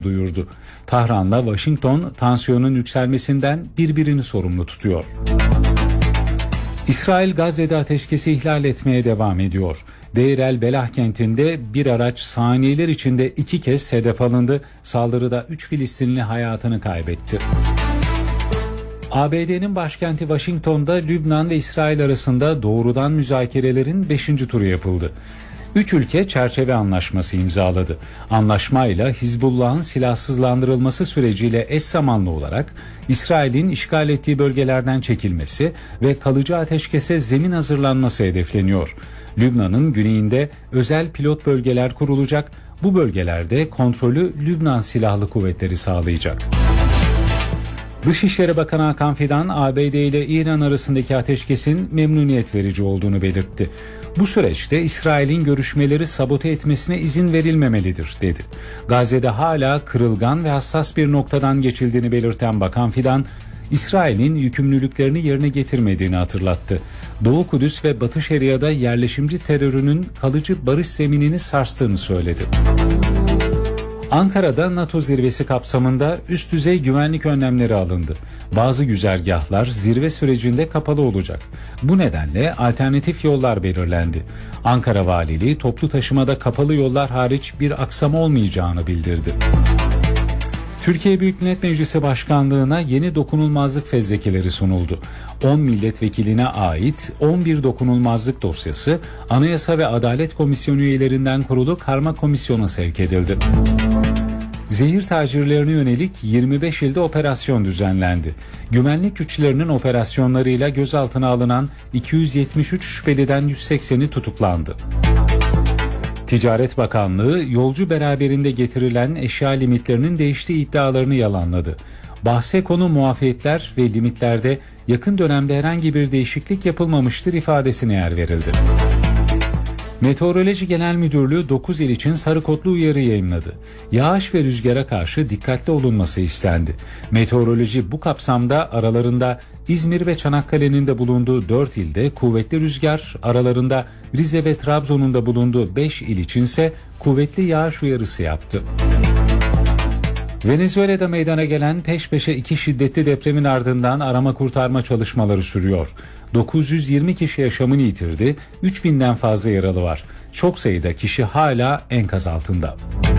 duyurdu. Tahran'la Washington tansiyonun yükselmesinden birbirini sorumlu tutuyor. İsrail Gazze'de ateşkesi ihlal etmeye devam ediyor. Deir el Belah kentinde bir araç saniyeler içinde 2 kez hedef alındı. Saldırıda 3 Filistinli hayatını kaybetti. ABD'nin başkenti Washington'da Lübnan ve İsrail arasında doğrudan müzakerelerin 5. turu yapıldı. 3 ülke çerçeve anlaşması imzaladı. Anlaşmayla Hizbullah'ın silahsızlandırılması süreciyle eş zamanlı olarak İsrail'in işgal ettiği bölgelerden çekilmesi ve kalıcı ateşkese zemin hazırlanması hedefleniyor. Lübnan'ın güneyinde özel pilot bölgeler kurulacak. Bu bölgelerde kontrolü Lübnan Silahlı Kuvvetleri sağlayacak. Dışişleri Bakanı Hakan Fidan, ABD ile İran arasındaki ateşkesin memnuniyet verici olduğunu belirtti. Bu süreçte İsrail'in görüşmeleri sabote etmesine izin verilmemelidir, dedi. Gazze'de hala kırılgan ve hassas bir noktadan geçildiğini belirten Bakan Fidan, İsrail'in yükümlülüklerini yerine getirmediğini hatırlattı. Doğu Kudüs ve Batı Şeria'da yerleşimci terörünün kalıcı barış zeminini sarstığını söyledi. Ankara'da NATO zirvesi kapsamında üst düzey güvenlik önlemleri alındı. Bazı güzergahlar zirve sürecinde kapalı olacak. Bu nedenle alternatif yollar belirlendi. Ankara Valiliği toplu taşımada kapalı yollar hariç bir aksama olmayacağını bildirdi. Türkiye Büyük Millet Meclisi Başkanlığı'na yeni dokunulmazlık fezlekeleri sunuldu. 10 milletvekiline ait 11 dokunulmazlık dosyası Anayasa ve Adalet Komisyonu üyelerinden kurulu karma komisyona sevk edildi. Zehir tacirlerine yönelik 25 ilde operasyon düzenlendi. Güvenlik güçlerinin operasyonlarıyla gözaltına alınan 273 şüpheliden 180'i tutuklandı. Ticaret Bakanlığı yolcu beraberinde getirilen eşya limitlerinin değiştiği iddialarını yalanladı. Bahse konu muafiyetler ve limitlerde yakın dönemde herhangi bir değişiklik yapılmamıştır ifadesine yer verildi. Meteoroloji Genel Müdürlüğü 9 il için sarı kodlu uyarı yayımladı. Yağış ve rüzgara karşı dikkatli olunması istendi. Meteoroloji bu kapsamda aralarında İzmir ve Çanakkale'nin de bulunduğu 4 ilde kuvvetli rüzgar, aralarında Rize ve Trabzon'un da bulunduğu 5 il içinse kuvvetli yağış uyarısı yaptı. Venezuela'da meydana gelen peş peşe 2 şiddetli depremin ardından arama kurtarma çalışmaları sürüyor. 920 kişi yaşamını yitirdi, 3000'den fazla yaralı var. Çok sayıda kişi hala enkaz altında.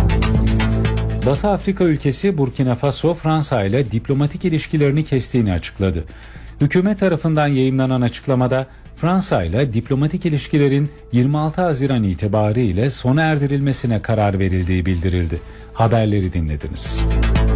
Batı Afrika ülkesi Burkina Faso, Fransa ile diplomatik ilişkilerini kestiğini açıkladı. Hükümet tarafından yayımlanan açıklamada Fransa ile diplomatik ilişkilerin 26 Haziran itibariyle sona erdirilmesine karar verildiği bildirildi. Haberleri dinlediniz.